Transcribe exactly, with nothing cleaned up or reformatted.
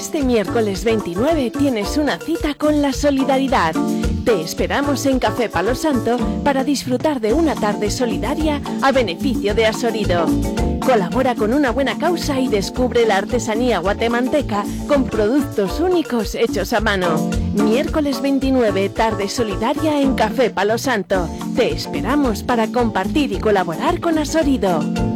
Este miércoles veintinueve tienes una cita con la solidaridad. Te esperamos en Café Palo Santo para disfrutar de una tarde solidaria a beneficio de Asorido. Colabora con una buena causa y descubre la artesanía guatemalteca con productos únicos hechos a mano. Miércoles veintinueve, tarde solidaria en Café Palo Santo. Te esperamos para compartir y colaborar con Asorido.